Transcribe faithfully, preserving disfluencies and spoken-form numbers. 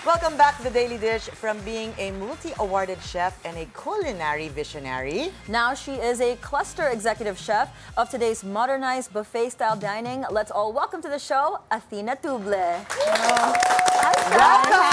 Welcome back to The Daily Dish. From being a multi-awarded chef and a culinary visionary, now she is a cluster executive chef of today's modernized buffet-style dining. Let's all welcome to the show, Athena Tuble. welcome!